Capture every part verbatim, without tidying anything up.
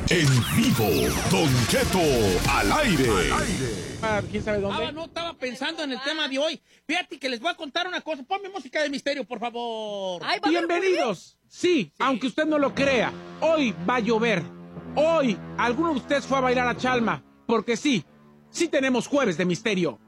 En vivo, Don Cheto al aire. ¿Quién sabe dónde? Ah, no, estaba pensando en el tema de hoy. Fíjate que les voy a contar una cosa. Ponme música de misterio, por favor. Ay, ¿va a haber Bienvenidos. Sí, sí, aunque usted no lo crea, hoy va a llover. Hoy, alguno de ustedes fue a bailar a Chalma, porque sí, sí tenemos jueves de misterio.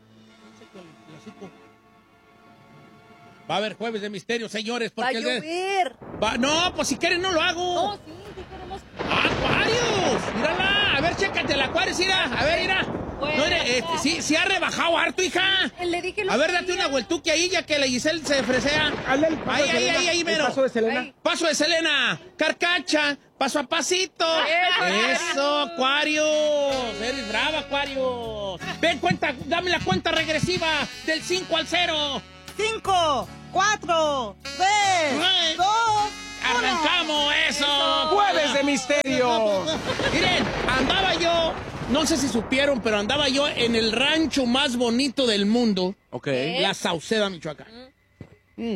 Va a haber jueves de misterio, señores. Va a Porque el de- llover. Va- No, pues si quieren no lo hago. No, sí, sí queremos. ¡Acuarios! ¡Mírala! A ver, chécate el Acuarios, mira. A ver, mira. Bueno, No, mira, este, ya. sí, sí ha rebajado harto, hija. Le dije lo A ver, que date quería. una vueltuque ahí, ya que la Giselle se fresea. Hazle el paso Ahí, de ahí, Selena, ahí, ahí, el mero. paso de Selena. Ahí. Paso de Selena, carcacha, paso a pasito. Eso. Eso, Acuarios. Eres brava, Acuarios. Ven, cuenta, dame la cuenta regresiva del cinco al cero. Cinco, cuatro, tres, Ay. dos, Arrancamos eso. Jueves de misterio. Miren, andaba yo, no sé si supieron, pero andaba yo en el rancho más bonito del mundo, Ok. ¿Eh? La Sauceda, Michoacán. Mm.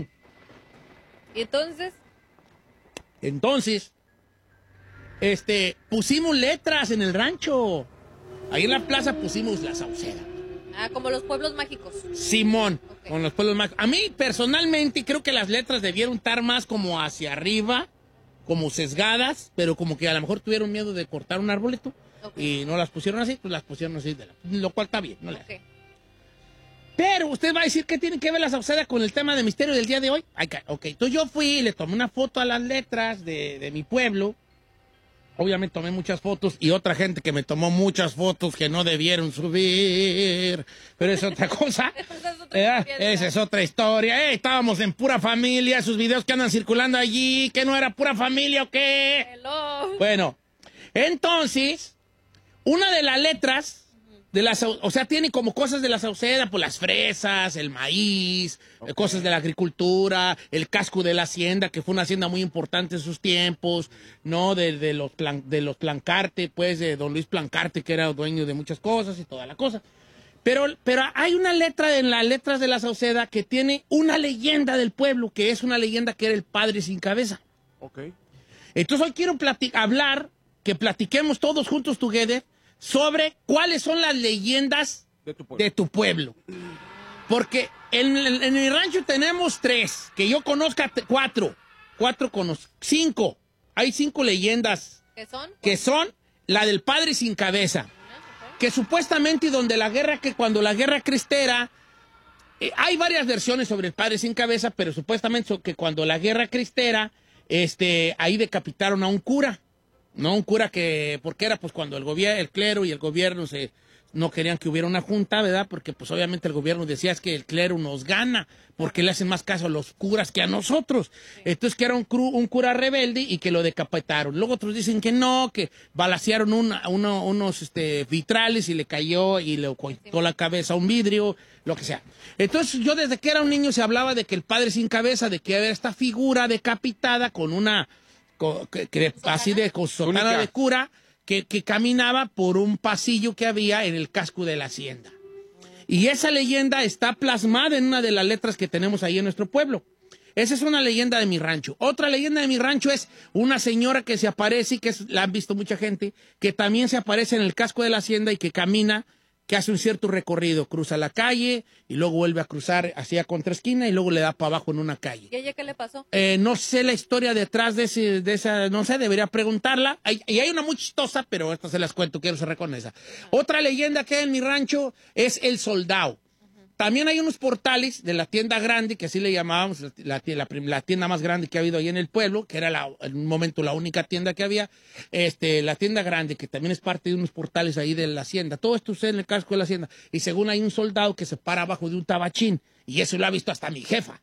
Y entonces, Entonces, este, pusimos letras en el rancho. Ahí en la plaza pusimos La Sauceda. ah, como los pueblos mágicos. Simón, Ok. con los pueblos más. A mí, personalmente, creo que las letras debieron estar más como hacia arriba, como sesgadas, pero como que a lo mejor tuvieron miedo de cortar un arbolito Ok. y no las pusieron así, pues las pusieron así, de la- lo cual está bien, no le hace. Ok. Pero usted va a decir que tiene que ver la Sauceda con el tema de misterio del día de hoy. Ay, ca- ok, entonces yo fui y le tomé una foto a las letras de, de mi pueblo. Obviamente tomé muchas fotos y otra gente que me tomó muchas fotos que no debieron subir. Pero es otra cosa. Esa es otra ¿Verdad? historia. Esa es otra historia. Eh, estábamos en Pura Familia, esos videos que andan circulando allí, que no era Pura Familia o qué. Hello. Bueno, entonces, una de las letras de la Sau- o sea, tiene como cosas de la Sauceda, pues las fresas, el maíz, eh, cosas de la agricultura, el casco de la hacienda, que fue una hacienda muy importante en sus tiempos, ¿no? De, de los, plan- de los Plancarte, pues, de don Luis Plancarte, que era dueño de muchas cosas y toda la cosa. Pero, pero hay una letra en las letras de la Sauceda que tiene una leyenda del pueblo, que es una leyenda que era el padre sin cabeza. Ok. Entonces hoy quiero plati- hablar, que platiquemos todos juntos together sobre cuáles son las leyendas De tu pueblo. de tu pueblo. Porque en, en- en mi rancho tenemos tres, que yo conozca te- cuatro, cuatro conozco, cinco. Hay cinco leyendas ¿Qué son? que son la del padre sin cabeza, que supuestamente donde la guerra, que cuando la guerra cristera, eh, hay varias versiones sobre el padre sin cabeza, pero supuestamente so- que cuando la guerra cristera, este, ahí decapitaron a un cura, no un cura que, porque era pues cuando el gobierno, el clero y el gobierno se, no querían que hubiera una junta, ¿verdad? Porque pues obviamente el gobierno decía es que el clero nos gana, porque le hacen más caso a los curas que a nosotros. Entonces que era un, cru- un cura rebelde y que lo decapitaron. Luego otros dicen que no, que balacearon una- uno- unos este, vitrales y le cayó y le cortó la cabeza a un vidrio, lo que sea. Entonces yo desde que era un niño se hablaba de que el padre sin cabeza, de que había esta figura decapitada con una, co- que- que- así de con sotana Túnica. de cura, que, que caminaba por un pasillo que había en el casco de la hacienda. Y esa leyenda está plasmada en una de las letras que tenemos ahí en nuestro pueblo. Esa es una leyenda de mi rancho. Otra leyenda de mi rancho es una señora que se aparece, y que es- la han visto mucha gente, que también se aparece en el casco de la hacienda y que camina, que hace un cierto recorrido. Cruza la calle y luego vuelve a cruzar hacia contraesquina y luego le da para abajo en una calle. ¿Y a ella qué le pasó? Eh, no sé la historia detrás de, ese, de esa, no sé, debería preguntarla. Hay- y hay una muy chistosa, pero esta se las cuento, quiero cerrar con esa. Otra leyenda que hay en mi rancho es el soldado. También hay unos portales de la tienda grande, que así le llamábamos, la, la- la prim- la tienda más grande que ha habido ahí en el pueblo, que era la- en un momento la única tienda que había, este, la tienda grande, que también es parte de unos portales ahí de la hacienda. Todo esto sucede en el casco de la hacienda. Y según hay un soldado que se para abajo de un tabachín, y eso lo ha visto hasta mi jefa.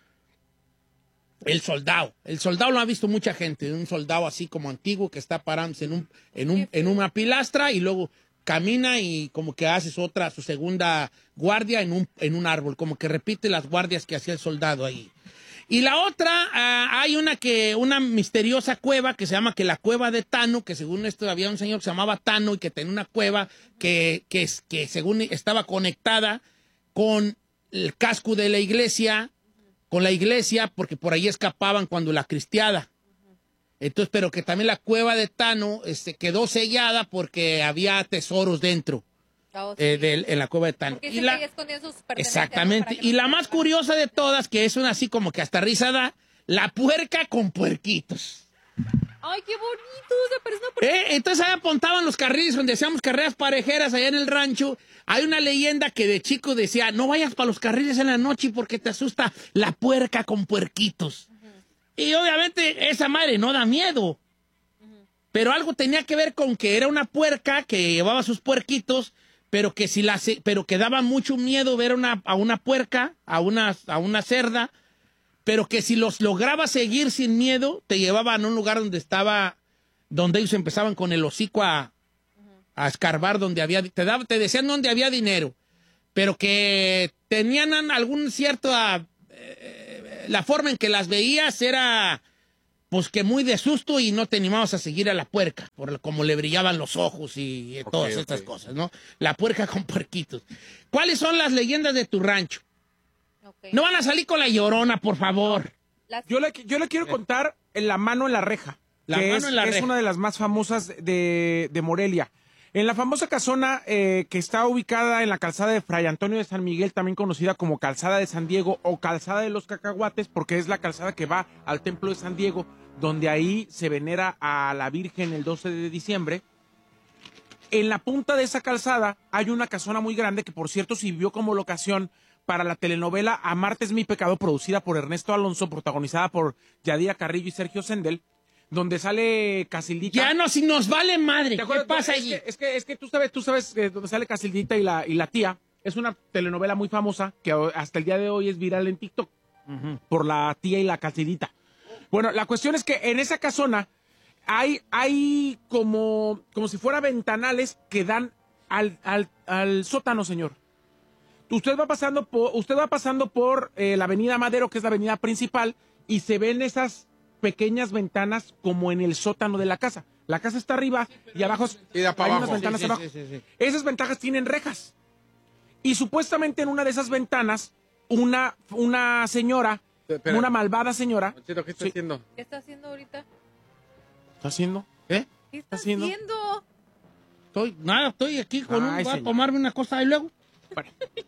El soldado. El soldado lo ha visto mucha gente. Un soldado así como antiguo que está parándose en, un, en, un, en una pilastra y luego camina y como que hace su otra, su segunda guardia en un, en un árbol. Como que repite las guardias que hacía el soldado ahí. Y la otra, ah, hay una que, una misteriosa cueva que se llama que la cueva de Tano, que según esto había un señor que se llamaba Tano y que tenía una cueva que, que, es- que según estaba conectada con el casco de la iglesia, con la iglesia, porque por ahí escapaban cuando la cristiada. Entonces, pero que también la cueva de Tano este, quedó sellada porque había tesoros dentro. Oh, sí. eh, del- en la cueva de Tano. Porque Y dicen la- que ahí escondían sus pertenencias, exactamente. ¿no? Para que Y no la se más pierdan. curiosa de todas, que es una así como que hasta risa da, la puerca con puerquitos. Ay, qué bonito, se parece una puerca. ¿Eh? Entonces ahí apuntaban los carriles donde hacíamos carreras parejeras allá en el rancho. Hay una leyenda que de chico decía, no vayas para los carriles en la noche porque te asusta la puerca con puerquitos. Y obviamente esa madre no da miedo. Pero algo tenía que ver con que era una puerca que llevaba sus puerquitos, pero que si la se- pero que daba mucho miedo ver una, a una puerca, a una, a una cerda, pero que si los lograba seguir sin miedo, te llevaban a un lugar donde estaba, donde ellos empezaban con el hocico a, a escarbar, donde había, te, daba, te decían donde había dinero, pero que tenían an- algún cierto, ah, eh, la forma en que las veías era, pues que muy de susto y no te animabas a seguir a la puerca, por el- como le brillaban los ojos y, eh, todas ok. estas cosas, ¿no? La puerca con puerquitos. ¿Cuáles son las leyendas de tu rancho? Ok. No van a salir con la Llorona, por favor. Las- Yo le, yo le quiero contar en la mano en la reja. La que mano es, en la es reja. una de las más famosas de, de Morelia. En la famosa casona eh, que está ubicada en la calzada de Fray Antonio de San Miguel, también conocida como Calzada de San Diego o Calzada de los Cacahuates, porque es la calzada que va al Templo de San Diego, donde ahí se venera a la Virgen el doce de diciembre. En la punta de esa calzada hay una casona muy grande que, por cierto, sirvió como locación para la telenovela Amarte es mi pecado, producida por Ernesto Alonso, protagonizada por Yadira Carrillo y Sergio Sendel, donde sale Casildita. Ya no, si nos vale madre. ¿Te ¿Qué acuerdas? pasa es allí? Que, es que es que tú sabes, tú sabes eh, dónde sale Casildita y la y la tía. Es una telenovela muy famosa que ho- hasta el día de hoy es viral en TikTok por la tía y la Casildita. Bueno, la cuestión es que en esa casona hay hay como como si fuera ventanales que dan al al, al sótano, señor. Usted va pasando por usted va pasando por eh, la Avenida Madero, que es la avenida principal, y se ven esas pequeñas ventanas como en el sótano de la casa. La casa está arriba y abajo es- Y da para hay abajo. unas ventanas Sí, sí, abajo. sí, sí, sí. Esas ventanas tienen rejas. Y supuestamente en una de esas ventanas, una, una señora, Espera. una malvada señora. Chito, ¿qué está Sí. haciendo? ¿Qué está haciendo ahorita? ¿Está haciendo? ¿Eh? ¿Qué está haciendo? haciendo? Estoy, nada, estoy aquí con un, Ay, voy a señor. tomarme una cosa y luego. Bueno,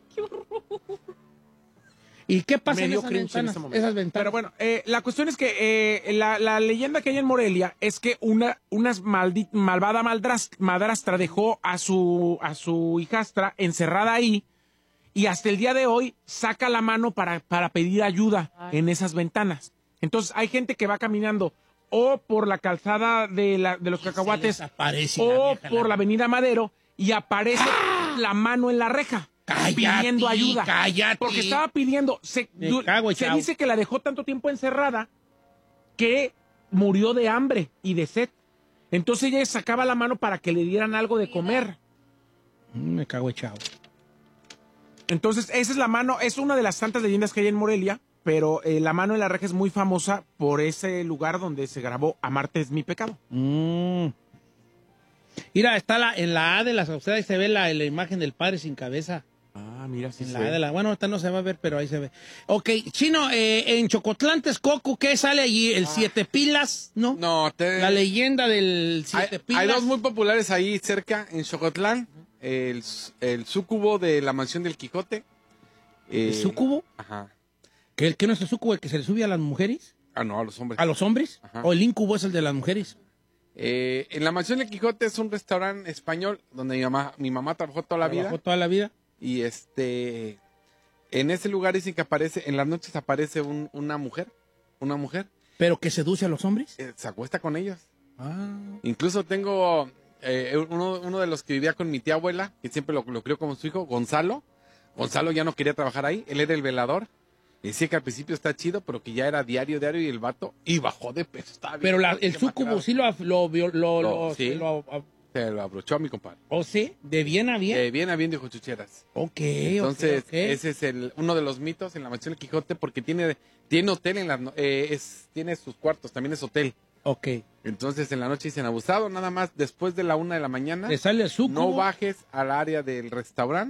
¿Y qué pasa me en dio esas cringe en ventanas? este momento. Esas ventanas. Pero bueno, eh, la cuestión es que eh, la, la leyenda que hay en Morelia es que una unas maldi- malvada maldras- madrastra dejó a su, a su hijastra encerrada ahí y hasta el día de hoy saca la mano para, para pedir ayuda en esas ventanas. Entonces hay gente que va caminando o por la calzada de, la, de los cacahuates Se les aparece la o vieja, por la- la avenida Madero y aparece la mano en la reja. Cállate, pidiendo ayuda. cállate. Porque estaba pidiendo. Se, Me du- cago, se chavo. dice que la dejó tanto tiempo encerrada que murió de hambre y de sed. Entonces ella sacaba la mano para que le dieran algo de comer. Mm, Me cago echado. Entonces, esa es la mano, es una de las tantas leyendas que hay en Morelia, pero eh, la mano en la reja es muy famosa por ese lugar donde se grabó Amarte es mi pecado. Mm. Mira, está la, en la A de las austeras se ve la, la imagen del padre sin cabeza. Ah, mira, sí En se la ve. A de la, bueno, ahorita no se va a ver, pero ahí se ve. Ok, Chino, eh, en Chocotlán, Texcoco, ¿qué sale allí? ¿El Siete Pilas? ¿No? No, te... La leyenda del hay, Siete Pilas. hay dos muy populares ahí cerca, en Xocotlán. El, el súcubo de la mansión del Quijote. ¿El Eh, súcubo? Ajá. ¿Que el que no es el súcubo, el que se le sube a las mujeres? Ah, no, a los hombres. ¿A los hombres? Ajá. ¿O el incubo es el de las mujeres? Eh, en la mansión del Quijote es un restaurante español donde mi mamá, mi mamá trabajó toda la vida. ¿Trabajó toda la vida? Y este, en ese lugar dicen que aparece, en las noches aparece un- una mujer, una mujer, ¿Pero que seduce a los hombres? eh, se acuesta con ellos. Ah. Incluso tengo eh, uno, uno de los que vivía con mi tía abuela, que siempre lo, lo crió como su hijo, Gonzalo. Gonzalo ya no quería trabajar ahí, él era el velador. Y decía que al principio está chido, pero que ya era diario, diario, y el vato, y bajó de peso. estaba bien Pero la- fuerte, el súcubo demacrado. sí lo, lo, vio- lo, Lo- lo- sí. lo- Se lo abrochó a mi compadre. ¿O sí? ¿De bien a bien? De bien a bien, dijo Chucheras. ok, Entonces, ok, ok. ese es el, uno de los mitos en la mansión del Quijote, porque tiene, tiene hotel en las no- eh, es, tiene sus cuartos, también es hotel. Ok. Entonces, en la noche dicen abusado, nada más después de la una de la mañana, Le sale el súcubo. no bajes al área del restaurante,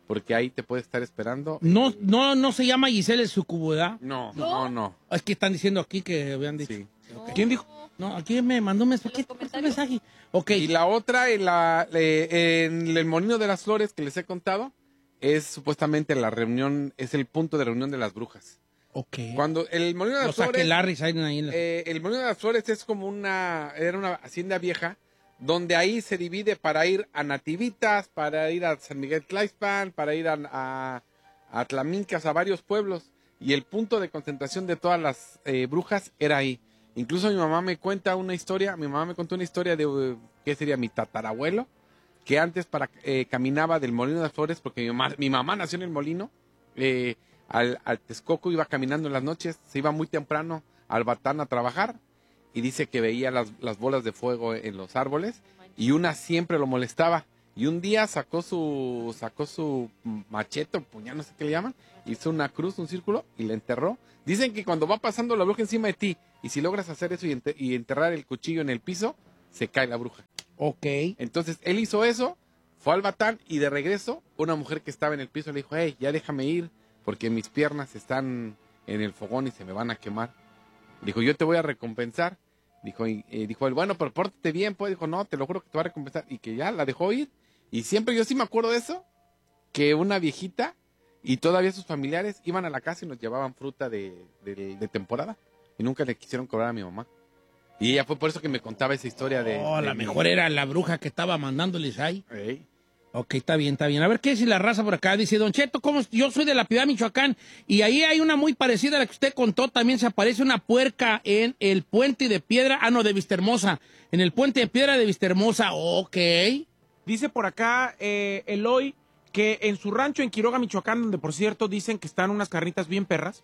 porque ahí te puede estar esperando. No, no, no se llama Giselle el sucubo, ¿verdad? No, no, no. Es que están diciendo aquí que habían dicho. Sí. ¿Quién dijo? No, aquí me mandó un mensaje. ¿Qué los es un mensaje? Ok. Y la otra, en, la, eh, en el Molino de las Flores que les he contado, es supuestamente la reunión, es el punto de reunión de las brujas. Ok. Cuando el Molino de las Los Flores... aquelarres hay ahí en la... Eh, el Molino de las Flores es como una, era una hacienda vieja, donde ahí se divide para ir a Nativitas, para ir a San Miguel Tlaixpan, para ir a, a, a Tlamincas, a varios pueblos. Y el punto de concentración de todas las eh, brujas era ahí. Incluso mi mamá me cuenta una historia, mi mamá me contó una historia de, uh, ¿qué sería? Mi tatarabuelo, que antes para eh, caminaba del Molino de las Flores, porque mi mamá, mi mamá nació en el molino, eh, al, al Texcoco iba caminando en las noches, se iba muy temprano al Batán a trabajar, y dice que veía las, las bolas de fuego en los árboles, y una siempre lo molestaba, y un día sacó su, sacó su machete, o puñal, no sé qué le llaman, hizo una cruz, un círculo, y la enterró. Dicen que cuando va pasando la bruja encima de ti, y si logras hacer eso y, enter- y enterrar el cuchillo en el piso, se cae la bruja. Ok. Entonces él hizo eso, fue al Batán y de regreso una mujer que estaba en el piso le dijo, hey, ya déjame ir porque mis piernas están en el fogón y se me van a quemar. Dijo, yo te voy a recompensar. Dijo, y, y dijo él, bueno, pero pórtate bien, pues. Dijo, no, te lo juro que te voy a recompensar. Y que ya la dejó ir. Y siempre yo sí me acuerdo de eso, que una viejita y todavía sus familiares iban a la casa y nos llevaban fruta de, de, de temporada. Y nunca le quisieron cobrar a mi mamá. Y ella fue por eso que me contaba esa historia de... Oh, a de lo mi- mejor era la bruja que estaba mandándoles ahí. Ey. Ok, está bien, está bien. A ver, ¿qué dice la raza por acá? Dice, Don Cheto, ¿cómo? Yo soy de La Piedad, Michoacán, y ahí hay una muy parecida a la que usted contó. También se aparece una puerca en el puente de piedra, ah, no, de Vistahermosa. En el puente de piedra de Vistahermosa, ok. Dice por acá eh, Eloy que en su rancho en Quiroga, Michoacán, donde por cierto dicen que están unas carnitas bien perras,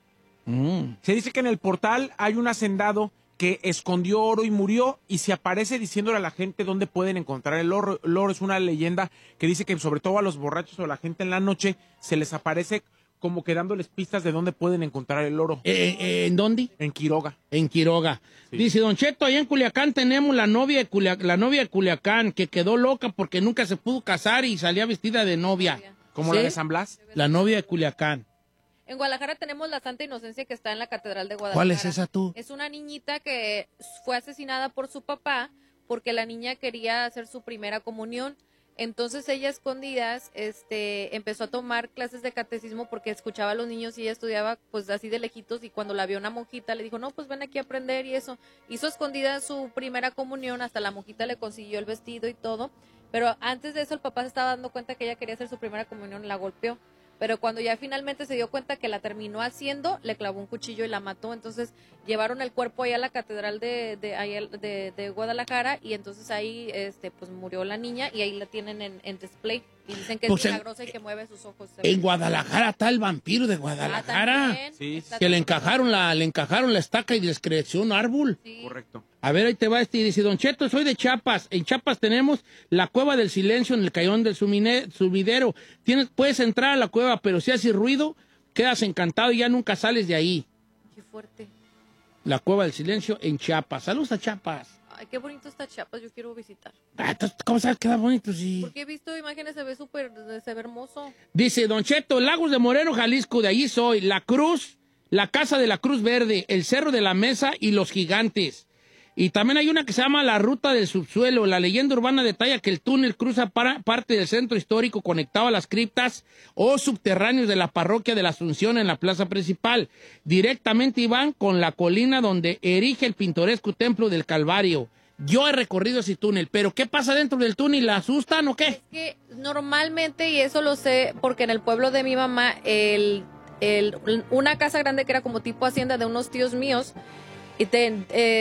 Mm. se dice que en el portal hay un hacendado que escondió oro y murió y se aparece diciéndole a la gente dónde pueden encontrar el oro. El oro es una leyenda que dice que sobre todo a los borrachos o a la gente en la noche se les aparece como que dándoles pistas de dónde pueden encontrar el oro. Eh, eh, ¿En dónde? En Quiroga. En Quiroga. Sí. Dice, Don Cheto, allá en Culiacán tenemos la novia de Culiacán, la novia de Culiacán, que quedó loca porque nunca se pudo casar y salía vestida de novia. Como ¿Sí? la de San Blas. La novia de Culiacán. En Guadalajara tenemos la Santa Inocencia que está en la Catedral de Guadalajara. ¿Cuál es esa tú? Es una niñita que fue asesinada por su papá porque la niña quería hacer su primera comunión. Entonces ella a escondidas este, empezó a tomar clases de catecismo porque escuchaba a los niños y ella estudiaba pues así de lejitos y cuando la vio una monjita le dijo, no, pues ven aquí a aprender y eso. Hizo escondida su primera comunión, hasta la monjita le consiguió el vestido y todo. Pero antes de eso el papá se estaba dando cuenta que ella quería hacer su primera comunión, la golpeó. Pero cuando ya finalmente se dio cuenta que la terminó haciendo, le clavó un cuchillo y la mató. Entonces llevaron el cuerpo allá a la catedral de, de, allá de, de Guadalajara y entonces ahí este, pues murió la niña y ahí la tienen en, en display. Y dicen que Pues es en- milagrosa y que mueve sus ojos. En Guadalajara está el vampiro de Ah, Guadalajara. también. Sí, Está Que le también. encajaron la, le encajaron la estaca y les creció un árbol. Sí. Correcto. A ver, ahí te va este y dice, Don Cheto, soy de Chiapas. En Chiapas tenemos la Cueva del Silencio en el Cayón del Sumine- Subidero. Tienes, puedes entrar a la cueva, pero si haces ruido, quedas encantado y ya nunca sales de ahí. Qué fuerte. La Cueva del Silencio en Chiapas. Saludos a Chiapas. Ay, qué bonito está Chiapas, yo quiero visitar. Ah, entonces, ¿cómo sabes que queda bonito? Sí. Porque he visto imágenes, se ve súper, se ve hermoso. Dice, Don Cheto, Lagos de Moreno, Jalisco, de allí soy. La Cruz, la Casa de la Cruz Verde, el Cerro de la Mesa y los Gigantes. Y también hay una que se llama La Ruta del Subsuelo. La leyenda urbana detalla que el túnel cruza para, parte del centro histórico conectado a las criptas o subterráneos de la parroquia de la Asunción en la plaza principal. Directamente van con la colina donde erige el pintoresco templo del Calvario. Yo he recorrido ese túnel, pero ¿qué pasa dentro del túnel? ¿La asustan o qué? Es que normalmente, y eso lo sé porque en el pueblo de mi mamá, el, el, una casa grande que era como tipo hacienda de unos tíos míos, y te,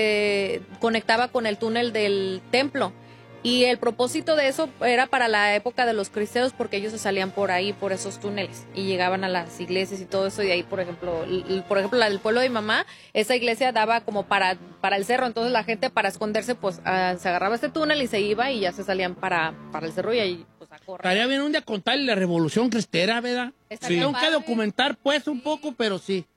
eh, conectaba con el túnel del templo. Y el propósito de eso era para la época de los cristeros porque ellos se salían por ahí, por esos túneles y llegaban a las iglesias y todo eso. Y de ahí, por ejemplo, l- por ejemplo, la del pueblo de mi mamá, esa iglesia daba como para, para el cerro. Entonces la gente para esconderse, pues ah, se agarraba este túnel y se iba y ya se salían para, para el cerro y ahí pues a correr. Estaría bien un día contarle la revolución cristera, ¿verdad? Estaría Tengo que padre. documentar, pues, un poco, pero sí.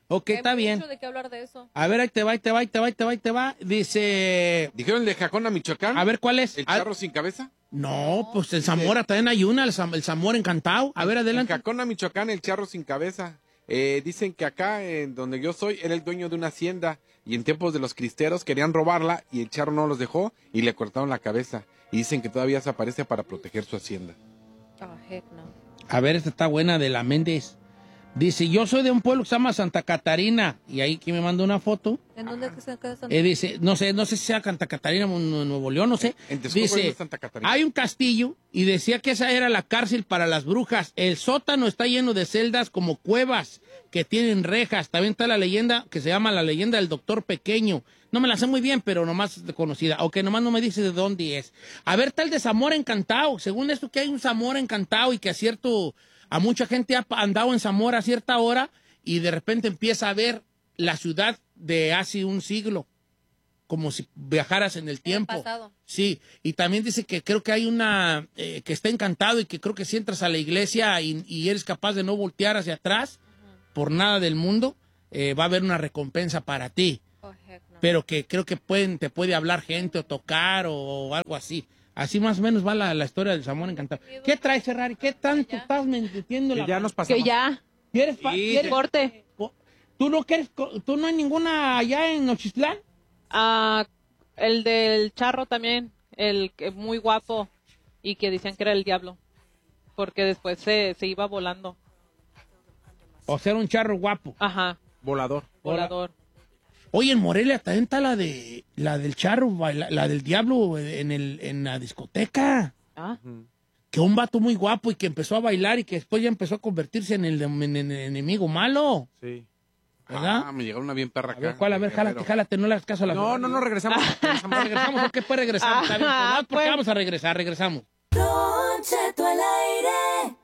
Ok, está Hay bien. mucho de qué hablar de eso. A ver, ahí te va, ahí te va, ahí te va, ahí te va, ahí te va. Dice... ¿Dijeron el de Jacona, Michoacán? A ver, ¿cuál es? ¿El Ah, charro sin cabeza? no, pues el Zamora también hay una, el, Zam- el Zamora encantado. A ver, En adelante. Jacona, Michoacán, el charro sin cabeza. Eh, dicen que acá, en donde yo soy, era el dueño de una hacienda y en tiempos de los cristeros querían robarla y el charro no los dejó y le cortaron la cabeza. Y dicen que todavía se aparece para proteger su hacienda. Oh, heck no. A ver, esta está buena de la Méndez. Dice, yo soy de un pueblo que se llama Santa Catarina. Y ahí que me mandó una foto. ¿En dónde que se queda Santa? Eh, dice, no sé, no sé si sea Santa Catarina o Nu- Nuevo León, no sé. En Texcoco es Dice, de Santa Catarina. hay un castillo y decía que esa era la cárcel para las brujas. El sótano está lleno de celdas como cuevas que tienen rejas. También está la leyenda que se llama la leyenda del doctor pequeño. No me la sé muy bien, pero nomás conocida. Aunque nomás no me dice de dónde es. A ver, tal de Zamora Encantado. Según esto que hay un Zamora Encantado y que a cierto, a mucha gente ha andado en Zamora a cierta hora y de repente empieza a ver la ciudad de hace un siglo. Como si viajaras en el tiempo. pasado. Sí, y también dice que creo que hay una, eh, que está encantado y que creo que si entras a la iglesia y, y eres capaz de no voltear hacia atrás, por nada del mundo, eh, va a haber una recompensa para ti. Oh, heck no. Pero que creo que pueden, te puede hablar gente o tocar o algo así. Así más o menos va la, la historia del Zamora Encantado. ¿Qué traes, Ferrari? ¿Qué tanto Ya. estás metiendo Que la ya nos pasamos. Que ya, ¿Quieres, pa- Sí, quieres- corte. ¿Tú no quieres, co- tú no hay ninguna allá en Nochistlán? Ah, el del charro también, el que muy guapo y que decían que era el diablo, porque después se, se iba volando. O sea, un charro guapo. Ajá, Volador. volador. Oye, en Morelia también está la de la del charro, la, la del diablo en el en la discoteca. Ah, Que un vato muy guapo y que empezó a bailar y que después ya empezó a convertirse en el, en el enemigo malo, Sí. ¿verdad? Ah, me llegó una bien perra A acá. ver, ¿cuál? A ver, jálate, Guerrero. jálate, no le hagas caso a la No, no, no, regresamos. regresamos. ¿Regresamos o qué? Pues regresamos. Está bien, pues, nada más porque Pues. vamos a regresar, regresamos. Don Cheto al aire.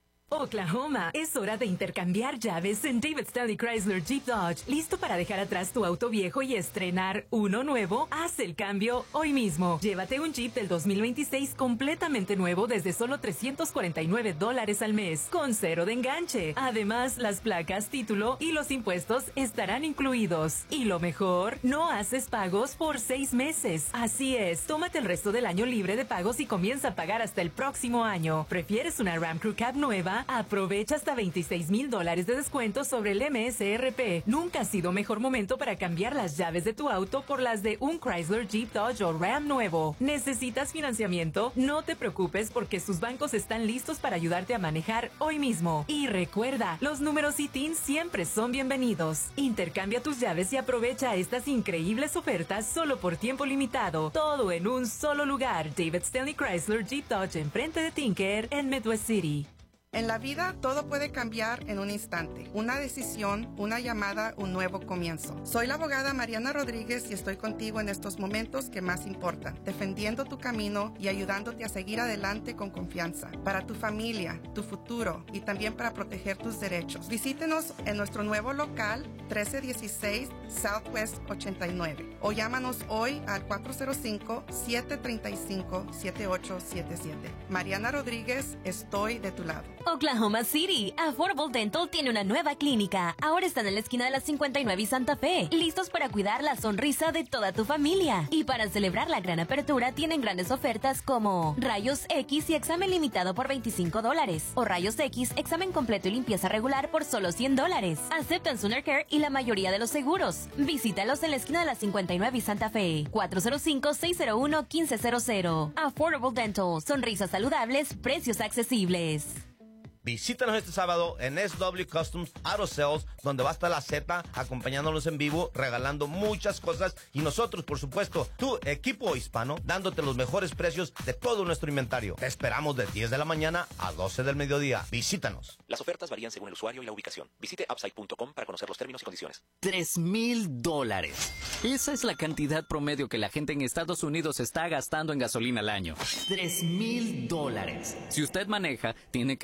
Oklahoma, es hora de intercambiar llaves en David Stanley Chrysler Jeep Dodge. ¿Listo para dejar atrás tu auto viejo y estrenar uno nuevo? Haz el cambio hoy mismo. Llévate un Jeep del dos mil veintiséis completamente nuevo desde solo trescientos cuarenta y nueve dólares al mes, con cero de enganche. Además, las placas, título y los impuestos estarán incluidos. Y lo mejor, no haces pagos por seis meses. Así es, tómate el resto del año libre de pagos y comienza a pagar hasta el próximo año. ¿Prefieres una Ram Crew Cab nueva? Aprovecha hasta veintiséis mil dólares de descuento sobre el M S R P. Nunca ha sido mejor momento para cambiar las llaves de tu auto por las de un Chrysler, Jeep, Dodge o Ram nuevo. ¿Necesitas financiamiento? No te preocupes porque sus bancos están listos para ayudarte a manejar hoy mismo. Y recuerda, los números I T I N siempre son bienvenidos. Intercambia tus llaves y aprovecha estas increíbles ofertas solo por tiempo limitado. Todo en un solo lugar. David Stanley Chrysler, Jeep, Dodge, enfrente de Tinker en Midwest City. En la vida todo puede cambiar en un instante. Una decisión, una llamada, un nuevo comienzo. Soy la abogada Mariana Rodríguez y estoy contigo en estos momentos que más importan, defendiendo tu camino y ayudándote a seguir adelante con confianza. Para tu familia, tu futuro y también para proteger tus derechos. Visítenos en nuestro nuevo local trece dieciséis Southwest ochenta y nueve o llámanos hoy al cuatro cero cinco, siete tres cinco, siete ocho siete siete. Mariana Rodríguez, estoy de tu lado. Oklahoma City, Affordable Dental tiene una nueva clínica. Ahora están en la esquina de la cincuenta y nueve y Santa Fe, listos para cuidar la sonrisa de toda tu familia. Y para celebrar la gran apertura tienen grandes ofertas como rayos X y examen limitado por veinticinco dólares o rayos X, examen completo y limpieza regular por solo cien dólares. Aceptan Sooner Care y la mayoría de los seguros. Visítalos en la esquina de la cincuenta y nueve y Santa Fe, cuatro cero cinco, seis cero uno, uno cinco cero cero. Affordable Dental, sonrisas saludables, precios accesibles. Visítanos este sábado en S W Customs Auto Sales, donde va a estar la Z acompañándonos en vivo, regalando muchas cosas y nosotros, por supuesto, tu equipo hispano, dándote los mejores precios de todo nuestro inventario. Te esperamos de diez de la mañana a doce del mediodía. Visítanos. Las ofertas varían según el usuario y la ubicación. Visite upside punto com para conocer los términos y condiciones. Tres mil dólares. Esa es la cantidad promedio que la gente en Estados Unidos está gastando en gasolina al año. Tres mil dólares. Si usted maneja, tiene que descargar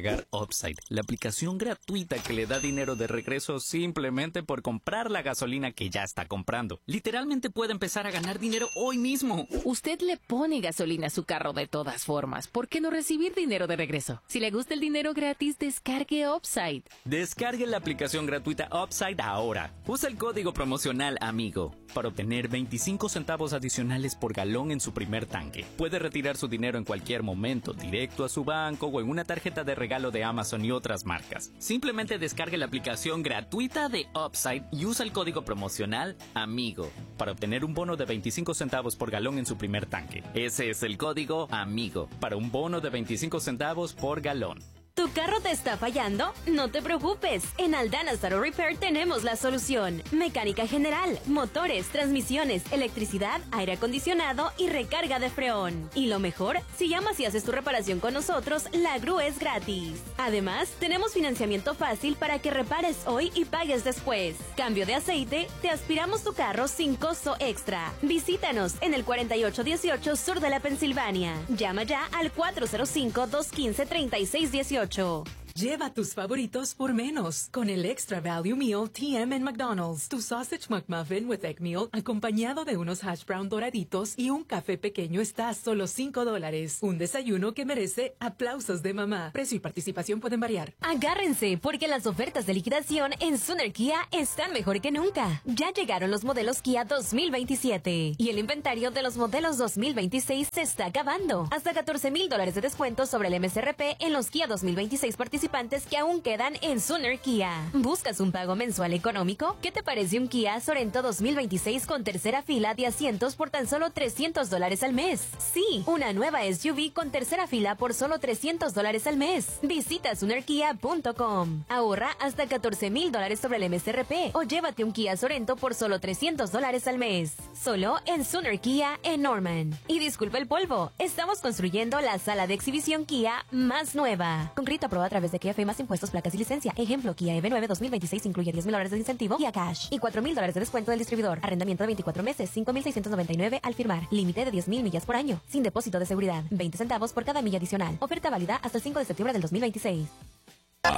descargar Upside, la aplicación gratuita que le da dinero de regreso simplemente por comprar la gasolina que ya está comprando. Literalmente puede empezar a ganar dinero hoy mismo. Usted le pone gasolina a su carro de todas formas. ¿Por qué no recibir dinero de regreso? Si le gusta el dinero gratis, descargue Upside. Descargue la aplicación gratuita Upside ahora. Usa el código promocional AMIGO para obtener veinticinco centavos adicionales por galón en su primer tanque. Puede retirar su dinero en cualquier momento, directo a su banco o en una tarjeta de regalo de Amazon y otras marcas. Simplemente descargue la aplicación gratuita de Upside y usa el código promocional AMIGO para obtener un bono de veinticinco centavos por galón en su primer tanque. Ese es el código AMIGO para un bono de veinticinco centavos por galón. ¿Tu carro te está fallando? No te preocupes. En Aldana's Auto Repair tenemos la solución. Mecánica general, motores, transmisiones, electricidad, aire acondicionado y recarga de freón. Y lo mejor, si llamas y haces tu reparación con nosotros, la grúa es gratis. Además, tenemos financiamiento fácil para que repares hoy y pagues después. Cambio de aceite, te aspiramos tu carro sin costo extra. Visítanos en el cuarenta y ocho dieciocho sur de la Pensilvania. Llama ya al cuatro cero cinco, dos uno cinco, tres seis uno ocho. Lleva tus favoritos por menos con el Extra Value Meal T M en McDonald's. Tu Sausage McMuffin with Egg Meal acompañado de unos hash brown doraditos y un café pequeño está a solo cinco dólares. Un desayuno que merece aplausos de mamá. Precio y participación pueden variar. Agárrense porque las ofertas de liquidación en Sooner Kia están mejor que nunca. Ya llegaron los modelos Kia dos mil veintisiete y el inventario de los modelos dos mil veintiséis se está acabando. Hasta catorce mil dólares de descuento sobre el M S R P en los Kia dos mil veintiséis participantes que aún quedan en Sooner Kia. ¿Buscas un pago mensual económico? ¿Qué te parece un Kia Sorento dos mil veintiséis con tercera fila de asientos por tan solo trescientos dólares al mes? Sí, una nueva S U V con tercera fila por solo trescientos dólares al mes. Visita Sooner Kia punto com. Ahorra hasta catorce mil dólares sobre el M S R P o llévate un Kia Sorento por solo trescientos dólares al mes. Solo en Sooner Kia en Norman. Y disculpa el polvo, estamos construyendo la sala de exhibición Kia más nueva. Con crédito aprobado a través de Kia F más impuestos, placas y licencia. Ejemplo, Kia E V nueve dos mil veintiséis incluye diez mil dólares de incentivo Kia Cash y cuatro mil dólares de descuento del distribuidor. Arrendamiento de veinticuatro meses, cinco mil seiscientos noventa y nueve al firmar. Límite de diez mil millas por año. Sin depósito de seguridad. veinte centavos por cada milla adicional. Oferta válida hasta el cinco de septiembre del dos mil veintiséis.